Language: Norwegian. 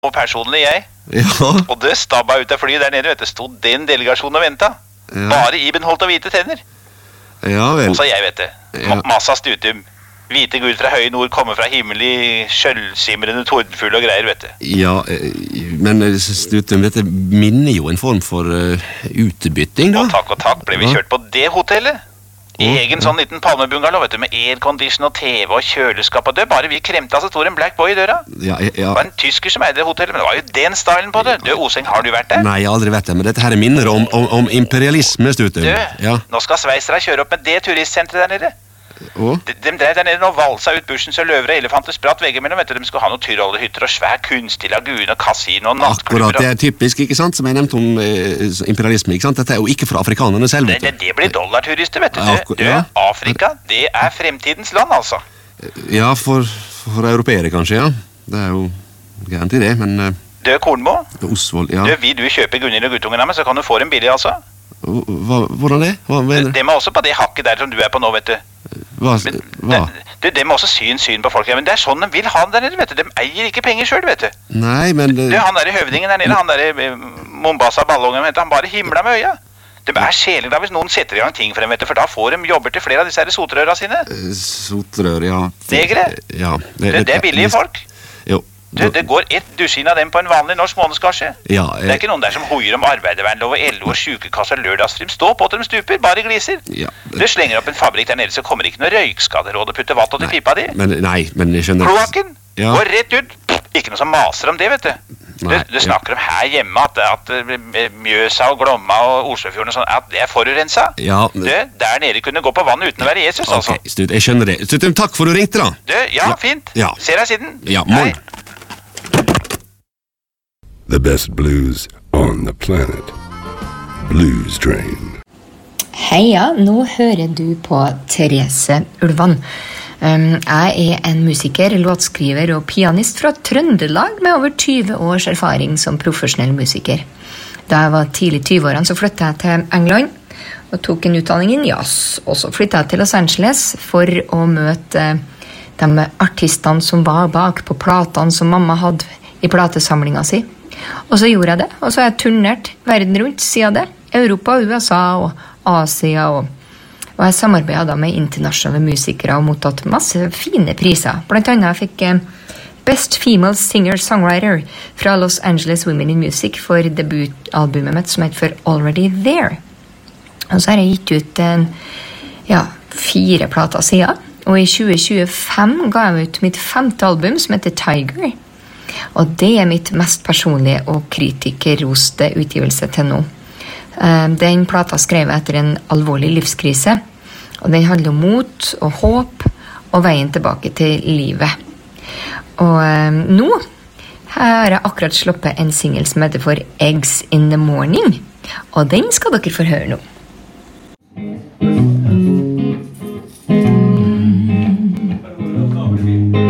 Og personlig jeg. Ja. Og det stabba ut av flyet der nede, vet du, stod den delegasjonen og ventet. Ja. Bare Iben holdt og hvite tenner. Ja vel. Og så jeg, vet du, Ja. massa stutum. Hvite Gud fra høye nord kommer fra himmelig, skjølsimrende tordenfull og greier, vet du. Ja, men Stutum, dette minner jo en form for utbytting, da. Og takk, ble vi Ja. kjørt på det hotellet. I egen sånn liten palmebungalow, vet du, med aircondition og TV og kjøleskap og det. Bare vi kremte, så stod en black boy i døra. Ja, Det var en tysker som eide det hotellet, men det var jo den stylen på det. Du, Oseng, har du vært der? Nei, jeg har aldri vært der, men dette her minner om imperialisme, Stutum. Du, Ja. nå skal sveisere kjøre opp med det turistsentret der nede. Og? De drev der nede og valsa ut bushen så løver og elefanter spratt vegger mellom, vet du. De skulle ha noen tyrollehytter og svær kunstig lagune og kasino og nattklubber. Akkurat, det er typisk, ikke sant, som jeg nevnte om imperialisme, ikke sant? Dette er jo ikke for afrikanerne selv, vet du. Det blir dollarturister, vet du. Du, Ja. Afrika, det er fremtidens land, altså. Ja, for europeere kanskje, ja. Det er jo gærent i det, men Du, Kornmo, Osvold, ja. du, vil du kjøpe Gunnhild og guttungen av meg, så kan du få dem billig, altså. Hvordan det? Hva mener du? Det må også på det hakket der som du er på nå, vet du. Hva? Det må også syn på folk, ja, men det er sånn de vil ha det der nede, vet du. De eier ikke penger selv, vet du. Nei, men Du, han der i høvdingen der nede, han der i Mombasa ballongen, vet du, han bare himler med øya. De er sjeleglade hvis noen setter i gang ting for dem, vet du, for da får de jobber til flere av disse her sotrøra sine. Sotrør, ja. Negre? Ja. Det er billige folk. Jo. Du, det går et dusin av dem på en vanlig norsk månedskasse. Ja, Det er ikke noen der som hoier om arbeidervernlov og LO og sykekasse og lørdagsfrim. Stå på til de stuper, bare gliser. Ja. Du slenger opp en fabrikk der nede, så kommer ikke noe røykskaderåd og putter vatt til pipa di. Men jeg skjønner. Kloakken Ja. går rett ut. Ikke noe som maser om det, vet du. Nei, Du snakker om her hjemme at Mjøsa og Glomma og Oslofjorden og sånn, at det er forurensa. Ja, Du, der nede kunne gå på vann uten å være Jesus, altså. Ok, Stutum, jeg skjønner det. Stutum, takk for du ringte, da. Du, ja, fint. Ja. Ser deg siden. Ja, morgen. The best blues on the planet. Blues Train. Heia, nå hører du på Therese Ulvan. Jeg er en musiker, låtskriver og pianist fra Trøndelag med over 20 års erfaring som profesjonell musiker. Da jeg var tidlig 20-årene så flyttet jeg til England og tok en utdanning i jazz. Og så flyttet jeg til Los Angeles for å møte de artistene som var bak på platene som mamma hadde i platesamlingen sin. Og så gjorde jeg det, og så har jeg turnert verden rundt siden det. Europa, USA og Asia, og jeg samarbeidet da med internasjonale musikere og mottatt masse fine priser. Blant annet jeg fikk Best Female Singer-Songwriter fra Los Angeles Women in Music for debutalbumet mitt som heter For Already There. Og så har jeg gitt ut 4 plater siden, og i 2025 ga jeg ut mitt 5. album som heter Tiger. Og det er mitt mest personlige og kritikerroste utgivelse til nå. Den plata skrev jeg etter en alvorlig livskrise, og den handler om mot og håp og veien tilbake til livet. Og nå har jeg akkurat sluppet en single som heter For Eggs in the Morning, og den skal dere få høre nå.